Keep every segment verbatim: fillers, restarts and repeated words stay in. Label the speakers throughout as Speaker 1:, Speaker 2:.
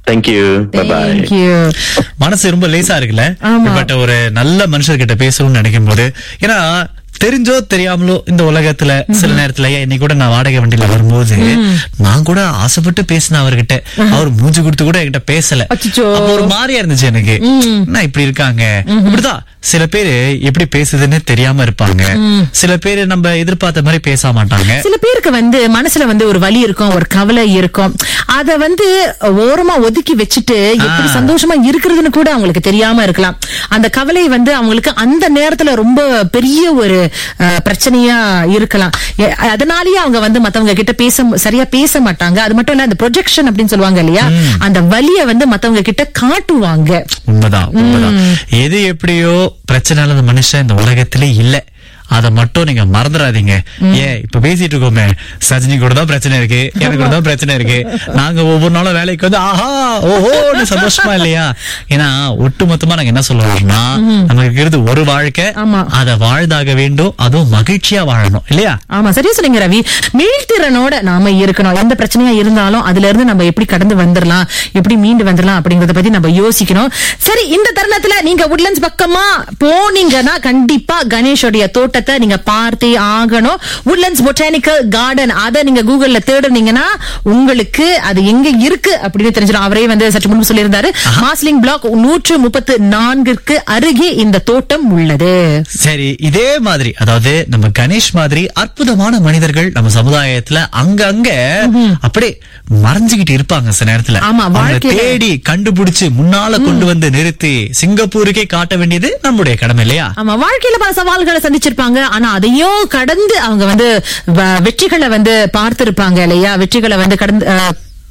Speaker 1: Thank you, by by.
Speaker 2: Thank you.
Speaker 3: மனசு ரொம்ப லேசா இருக்குல்ல.
Speaker 2: ஆமா.
Speaker 3: பட் ஒரு நல்ல மனுஷர்கிட்ட பேசணும்னு நினைக்கும் போது, ஏன்னா தெரிஞ்சோ தெரியாமலோ இந்த உலகத்துல சில நேரத்துல இன்னைக்கு கூட நான் வாடகை வண்டியில வரும்போது நான் கூட ஆசைப்பட்டு பேசினேன் அவர்கிட்ட. அவர் மூஞ்சி கொடுத்து கூட என்கிட்ட பேசல.
Speaker 2: அச்சச்சோ.
Speaker 3: அப்ப ஒரு மாதிரியா இருந்துச்சு எனக்கு. நான் இப்படி இருக்காங்க. இப்படிதான் சில பேரு எப்படி பேசுதுன்னு தெரியாம இருப்பாங்க. சில பேரு நம்ம எதிர்பார்த்த மாதிரி பேச மாட்டாங்க.
Speaker 2: சில பேருக்கு வந்து மனசுல வந்து ஒரு வலி இருக்கும், ஒரு கவலை இருக்கும். அத வந்து ஓரமா ஒதுக்கி வச்சுட்டு எப்படி சந்தோஷமா இருக்கிறதுன்னு கூட அவங்களுக்கு தெரியாம இருக்கலாம். அந்த கவலை வந்து அவங்களுக்கு அந்த நேரத்துல ரொம்ப பெரிய ஒரு அஹ், பிரச்சனையா இருக்கலாம். எ- அதனாலயே அவங்க வந்து மத்தவங்க கிட்ட பேச சரியா பேச மாட்டாங்க. அது மட்டும் இல்ல, அந்த ப்ரொஜெக்ஷன் அப்படின்னு சொல்லுவாங்க இல்லையா, அந்த வலிய வந்து மத்தவங்க கிட்ட காட்டுவாங்க.
Speaker 3: உண்மைதான், உண்மைதான். எது எப்படியோ பிரச்சனை இல்லாத மனுஷன் இந்த உலகத்திலே இல்ல. அத மட்டும் நீங்க மறந்துடாதீங்க. ஏன் இப்ப பேசிட்டு இருக்கோமே, சஜினி கூட தான் பிரச்சனை இருக்கு, எனக்கு கூட தான் பிரச்சனை இருக்கு. நாங்க ஒவ்வொரு நாளும் வேலைக்கு வந்து ஆஹா ஓஹோன்னு சந்தோஷமா இல்லையா? ஏன்னா ஒட்டுமொத்தமா நாங்க என்ன சொல்லுவோம்னா, நமக்கு இருக்கிறது ஒரு வாழ்க்கை,
Speaker 2: ஆமா.
Speaker 3: அத வாழ்தாக வேண்டும், அதுவும் மகிழ்ச்சியா வாழணும் இல்லையா?
Speaker 2: ஆமா, சரியா சொன்னீங்க ரவி. மீள்திறனோட நாம இருக்கணும். எந்த பிரச்சனையா இருந்தாலும் அதுல இருந்து நம்ம எப்படி கடந்து வந்துடலாம், எப்படி மீண்டு வந்துடலாம் அப்படிங்கறத பத்தி நம்ம யோசிக்கணும். சரி, இந்த தருணத்துல நீங்க உட்லண்ட்ஸ் பக்கமா போனீங்கன்னா கண்டிப்பா கணேஷோடைய தோட்டத்தை நீங்க பார்த்தே ஆகணும். உட்லண்ட்ஸ் பொட்டானிக்கல் கார்டன், அத நீங்க கூகுள்ல தேடுனீங்கன்னா உங்களுக்கு அது எங்க இருக்கு அப்படின்னு தெரிஞ்சிடும். அவரே வந்து சற்று முன்பு சொல்லியிருந்தாரு, மாஸ்லிங் பிளாக் நூற்று முப்பத்து நான்கிற்கு அருகே இந்த தோட்டம் உள்ளது.
Speaker 3: சரி, இதே மாதிரி அதாவது நம்ம கணேஷ் மாதிரி அற்புதமான மனிதர்கள் நம்ம சமுதாயத்துல அங்கங்க அப்படியே மறைஞ்சுகிட்டு இருப்பாங்க சில நேரத்துல.
Speaker 2: ஆமா,
Speaker 3: அவங்கள
Speaker 2: வாழ்க்கையில-
Speaker 3: தேடி கண்டுபிடிச்சு முன்னால கொண்டு வந்து நிறுத்தி சிங்கப்பூருக்கே காட்ட வேண்டியது நம்முடைய கடமை இல்லையா?
Speaker 2: ஆமா, வாழ்க்கையில பல சவால்களை சந்திச்சிருப்பாங்க. ஆனா அதையும் கடந்து அவங்க வந்து வ- வெற்றிகளை வந்து பார்த்திருப்பாங்க இல்லையா, வெற்றிகளை வந்து கடந்து அஹ்,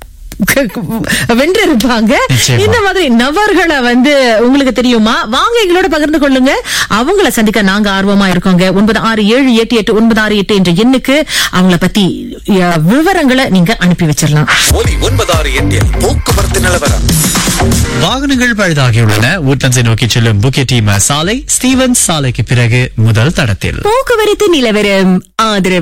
Speaker 2: வென்றிருப்பாங்க.
Speaker 3: நிச்சயமா.
Speaker 2: இந்த மாதிரி நபர்களை வந்து உங்களுக்கு தெரியுமா? வாங்க எங்களோட பகிர்ந்து கொள்ளுங்க. அவங்கள சந்திக்க நாங்க ஆர்வமா இருக்கோங்க. ஒன்பது ஆறு ஏழு எட்டு எட்டு ஒன்பது ஆறு எட்டு என்ற எண்ணுக்கு அவங்கள பத்தி அஹ், விவரங்களை நீங்க அனுப்பி வச்சிடலாம்.
Speaker 4: ஒலி ஒன்பதாறு எட்டில் போக்குவரத்து நிலவரம்.
Speaker 3: வாகனங்கள் பழுதாகியுள்ளன. உட்லண்ட்ஸை நோக்கி செல்லும் புக்கெட்டி சாலை ஸ்டீவன்ஸ் சாலைக்கு பிறகு முதல் தடத்தில்
Speaker 2: போக்குவரத்து நிலவரம் ஆதரவு